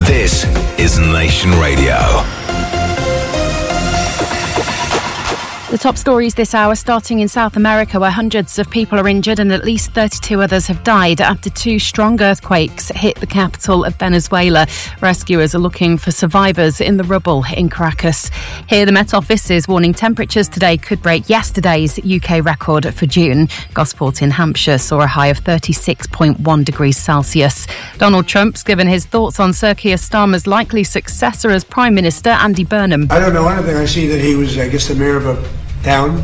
This is Nation Radio. The top stories this hour, starting in South America, where hundreds of people are injured and at least 32 others have died after two strong earthquakes hit the capital of Venezuela. Rescuers are looking for survivors in the rubble in Caracas. Here, the Met Office is warning temperatures today could break yesterday's UK record for June. Gosport in Hampshire saw a high of 36.1 degrees Celsius. Donald Trump's given his thoughts on Sir Keir Starmer's likely successor as Prime Minister, Andy Burnham. I don't know anything. I see that he was, the mayor of a town.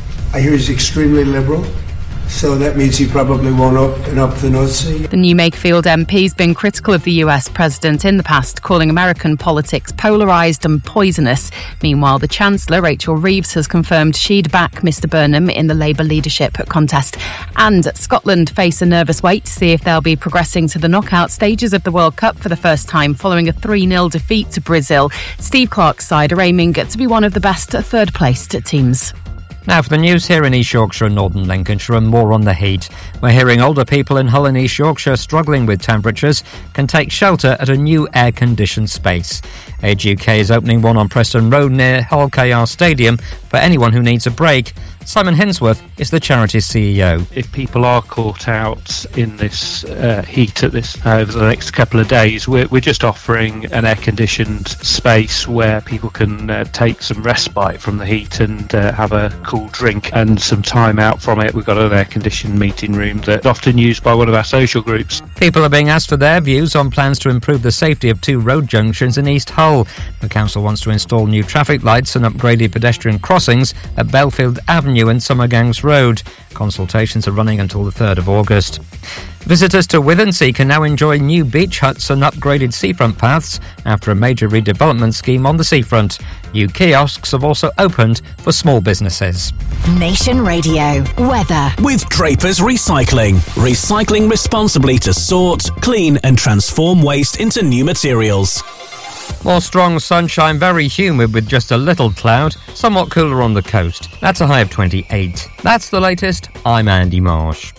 I hear he's extremely liberal, so that means he probably won't open up the North Sea. The New Makefield MP's been critical of the US president in the past, calling American politics polarised and poisonous. Meanwhile, the Chancellor, Rachel Reeves, has confirmed she'd back Mr Burnham in the Labour leadership contest. And Scotland face a nervous wait to see if they'll be progressing to the knockout stages of the World Cup for the first time following a 3-0 defeat to Brazil. Steve Clarke's side are aiming to be one of the best third-placed teams. Now for the news here in East Yorkshire and Northern Lincolnshire, and more on the heat. We're hearing older people in Hull and East Yorkshire struggling with temperatures can take shelter at a new air-conditioned space. Age UK is opening one on Preston Road near Hull KR Stadium for anyone who needs a break. Simon Hinsworth is the charity's CEO. If people are caught out in this heat at this over the next couple of days, we're just offering an air-conditioned space where people can take some respite from the heat and have a cool drink and some time out from it. We've got an air-conditioned meeting room that's often used by one of our social groups. People are being asked for their views on plans to improve the safety of two road junctions in East Hull. The council wants to install new traffic lights and upgraded pedestrian crossings at Belfield Avenue and Summergangs Road. Consultations are running until the 3rd of August. Visitors to Withensea can now enjoy new beach huts and upgraded seafront paths after a major redevelopment scheme on the seafront. New kiosks have also opened for small businesses. Nation Radio weather. With Drapers Recycling. Recycling responsibly to sort, clean and transform waste into new materials. More strong sunshine, very humid with just a little cloud, somewhat cooler on the coast. That's a high of 28. That's the latest. I'm Andy Marsh.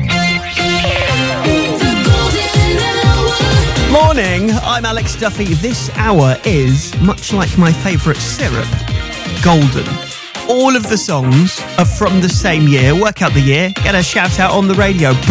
Morning, I'm Alex Duffy. This hour is, much like my favourite syrup, golden. All of the songs are from the same year. Work out the year, get a shout out on the radio.